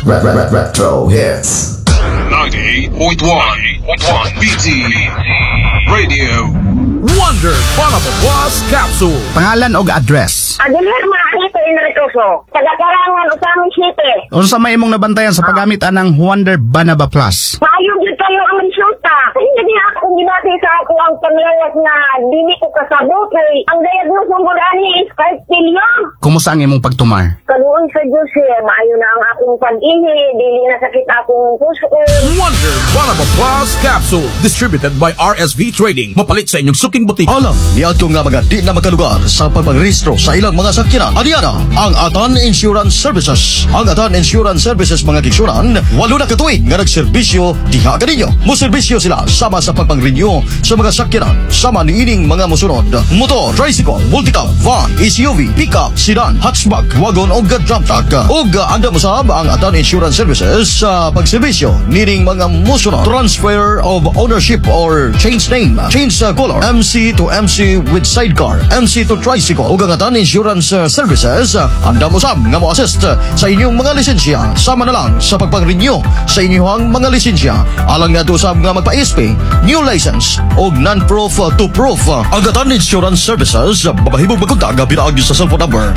Retro hits. 98.1 BT Radio. Wonder Panama Plus Capsule. Pangalan o address? Aguilar Maanito Enricoso, taga-Karangan, Usamin City. O sa may imong nabantayan sa paggamit anang Wonder Banaba Plus? Maayong yun kayo ang resulta. Hindi niya akong ginati sa ako ang panglayas na dili ko kasabot. Ang diagnose ng Burani is cartilio. Kumusta ang imong pagtumar? Kaluon sa Diyos maayo na ang akong pag-ihi, dili na sakit akong puso. Wonder Panama Plus Capsule. Distributed by RSV Trading. Mapalit sa inyong suking butik. Alam, niadto nga mga di na makalugar sa pagpag-rehistro sa ilang mga sakyanan. Adiana, ang Atan Insurance Services. Ang Atan Insurance Services mga kiksuran, 8 na katuig nga nagserbisyo diha kaninyo. Muserbisyo sila sama sa pagpang-renew sa mga sakyanan. Sama niining mga musunod: motor, tricycle, multicab, van, SUV, pickup, sedan, hatchback, wagon o dump truck. Ug anda musab ang Atan Insurance Services sa pagserbisyo niining mga musunod: transfer of ownership or change name, change color, MC to MC with sidecar, MC to tricycle. Ug ang Atan Insurance Services anda musab nga mo-assist sa inyong mga lisensya sama na lang sa pagpang-renew sa inyong mga lisensya alang nga usab nga magpa-SP, new license o non-proof to proof. Ang Atan Insurance Services babahibog magkontak binaag sa cellphone number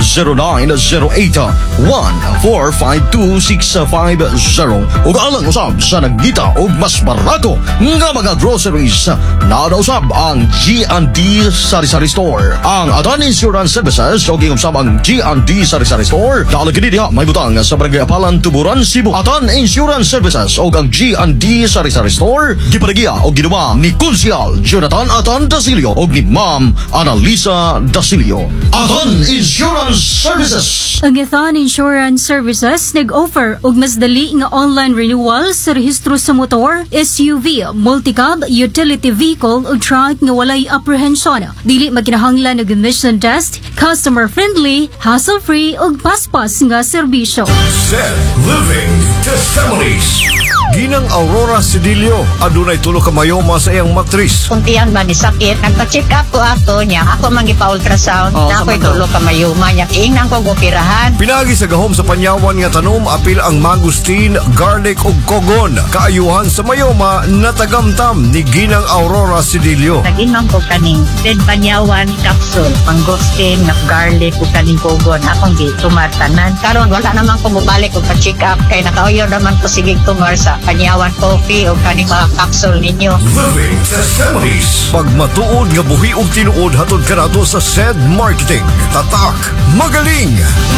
0908-1452-650 ug alang usab sa nagdita og mas barato nga mga groceries na usab ang G&D Sari-Sari Store. Ang Atan Insurance Services o usab ang G&D Sari-Sari Store dahil kini diha may butang sa Barangay Apalan, Tuburan, Cebu. Atan Insurance Services o ang G&D Sari-Sari Store giparegiya o ginawa ni Konsyal Jonathan Atan Dasilio o ni Ma'am Annalisa Dasilio. Atan Insurance Services. Ang Atan Insurance Services nag-offer og mas dali nga online renewal sa rehistro sa motor, SUV, multicab, utility vehicle o truck nga walay apprehension. Dili maginahanglan og emission test, customer friendly, hassle-free ug paspas nga serbisyo. Zen Living Testimonies. Ginang Aurora Sedillo, adunay tulo ka mayoma sa iyang matris. Kuntiyan ba ni sakit, nagpa-check up ko ato niya. Ako mangipa-ultrasound, na ako'y tulo ka mayuma niya. Ingnan ko gupirahan. Pinagi sa gahom sa panyawan nga tanom, apil ang mangustin, garlic ug kogon. Kaayuhan sa mayoma na tagamtam ni Ginang Aurora Sedillo. Nag-inom ko kaning red panyawan capsule, mangosteen, garlic ug kaning kogon. Akong tumatanan. Karon wala naman ko mubalik og pa-check up kay nakauyo naman ko sigig tumar sa panyawan coffee o kaning mga capsule ninyo. Living Testimonies. Pagmatuod nga buhi og tinuod hatod kanato sa SED Marketing. Tatak, magaling!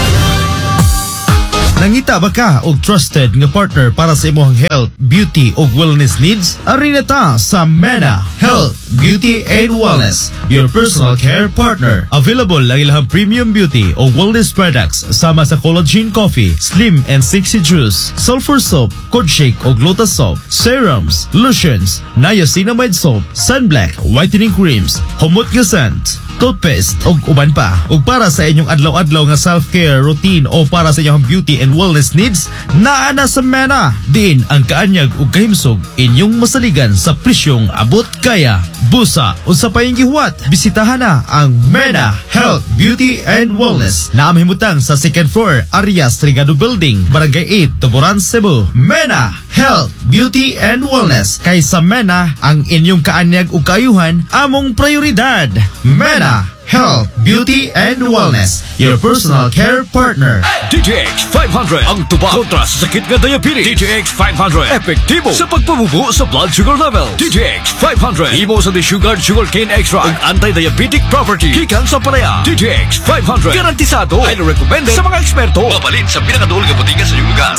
Nangita ba ka og trusted nga partner para sa imong health, beauty ug wellness needs? Ari na ta sa Mena Health, Beauty and Wellness, your personal care partner. Available ang ilang premium beauty o wellness products sama sa collagen coffee, slim and sexy juice, sulfur soap, cod shake o lotus soap, serums, lotions, niacinamide soap, sunblock, whitening creams, humot nga scent, toothpaste ug uban pa. Ug para sa inyong adlaw-adlaw nga self-care routine o para sa inyong beauty and wellness needs, naa na sa Mena. Diin ang kaanyag ug kahimsog inyong masaligan sa presyong abot kaya. Busa unsa pa yung gihuwat, bisitahan na ang Mena Health, Beauty and Wellness na mahimutang sa second floor, Arias Trigado Building, Barangay 8, Tuburan, Cebu. Mena Health, Beauty and Wellness. Kay sa Mena, ang inyong kaanyag ug kaayuhan among prioridad. Mena Health, Beauty and Wellness, your personal care partner. DTX 500 ang tubag kontra sa sakit nga diabetes. DTX 500 epektibo sa pagpabubo sa blood sugar level. DTX 500 imo sa sugar cane extra ug anti-diabetic property gikan sa palaya. DTX 500 garantisado, highly recommended sa mga eksperto. Mabalin sa pinakadulog nga botiga sa iyong lugar.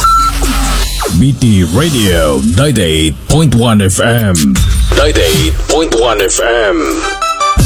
BT Radio 98.1 FM. 98.1 FM.